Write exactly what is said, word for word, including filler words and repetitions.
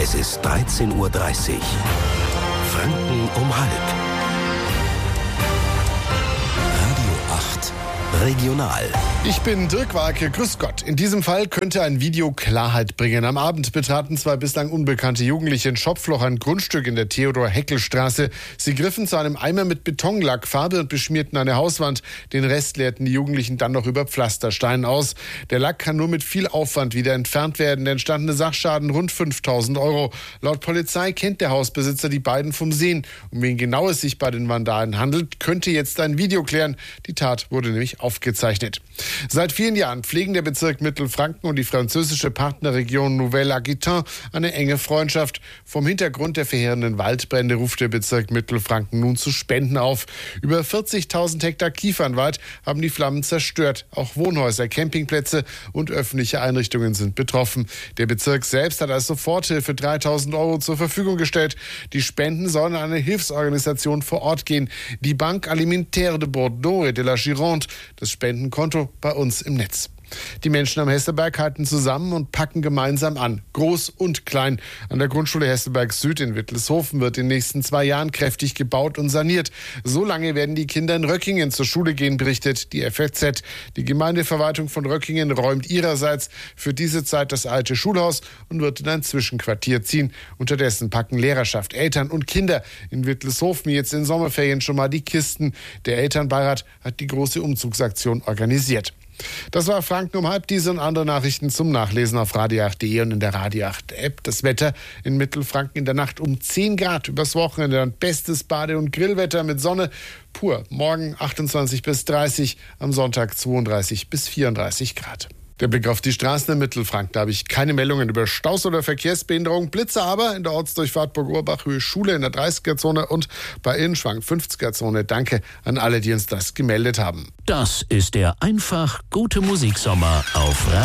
Es ist dreizehn Uhr dreißig. Franken um halb. Radio acht. Regional. Ich bin Dirk Warke, grüß Gott. In diesem Fall könnte ein Video Klarheit bringen. Am Abend betraten zwei bislang unbekannte Jugendliche in Schopfloch ein Grundstück in der Theodor-Heckel-Straße. Sie griffen zu einem Eimer mit Betonlackfarbe und beschmierten eine Hauswand. Den Rest leerten die Jugendlichen dann noch über Pflasterstein aus. Der Lack kann nur mit viel Aufwand wieder entfernt werden. Der entstandene Sachschaden rund fünftausend Euro. Laut Polizei kennt der Hausbesitzer die beiden vom Sehen. Um wen genau es sich bei den Vandalen handelt, könnte jetzt ein Video klären. Die Tat wurde nämlich aufgezeichnet. Seit vielen Jahren pflegen der Bezirk Mittelfranken und die französische Partnerregion Nouvelle-Aquitaine eine enge Freundschaft. Vom Hintergrund der verheerenden Waldbrände ruft der Bezirk Mittelfranken nun zu Spenden auf. Über vierzigtausend Hektar Kiefernwald haben die Flammen zerstört. Auch Wohnhäuser, Campingplätze und öffentliche Einrichtungen sind betroffen. Der Bezirk selbst hat als Soforthilfe dreitausend Euro zur Verfügung gestellt. Die Spenden sollen an eine Hilfsorganisation vor Ort gehen. Die Banque Alimentaire de Bordeaux et de la Gironde. Das Spendenkonto bei uns im Netz. Die Menschen am Hesselberg halten zusammen und packen gemeinsam an. Groß und klein. An der Grundschule Hesselberg Süd in Wittelshofen wird in den nächsten zwei Jahren kräftig gebaut und saniert. So lange werden die Kinder in Röckingen zur Schule gehen, berichtet die F A Z. Die Gemeindeverwaltung von Röckingen räumt ihrerseits für diese Zeit das alte Schulhaus und wird in ein Zwischenquartier ziehen. Unterdessen packen Lehrerschaft, Eltern und Kinder in Wittelshofen jetzt in Sommerferien schon mal die Kisten. Der Elternbeirat hat die große Umzugsaktion organisiert. Das war Franken um halb. Diese und andere Nachrichten zum Nachlesen auf radio acht punkt de und in der Radio acht App. Das Wetter in Mittelfranken in der Nacht um zehn Grad. Übers Wochenende dann bestes Bade- und Grillwetter mit Sonne pur. Morgen achtundzwanzig bis dreißig, am Sonntag zweiunddreißig bis vierunddreißig Grad. Der Blick auf die Straßen in Mittelfranken. Da habe ich keine Meldungen über Staus oder Verkehrsbehinderung. Blitze aber in der Ortsdurchfahrt Burg-Urbach, Höhe Schule in der dreißiger-Zone und bei Illenschwang fünfziger-Zone. Danke an alle, die uns das gemeldet haben. Das ist der einfach gute Musiksommer auf Radio